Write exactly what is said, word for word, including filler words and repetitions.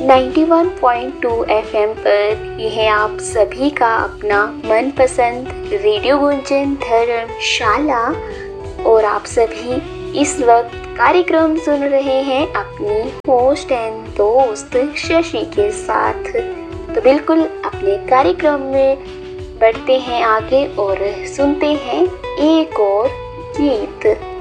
Ninety one point two FM पर यह है आप सभी का अपना मनपसंद रेडियो गुंजन धर्मशाला और आप सभी इस वक्त कार्यक्रम सुन रहे हैं अपनी होस्ट एंड दोस्त शशि के साथ। तो बिल्कुल अपने कार्यक्रम में बढ़ते हैं आगे और सुनते हैं एक और गीत।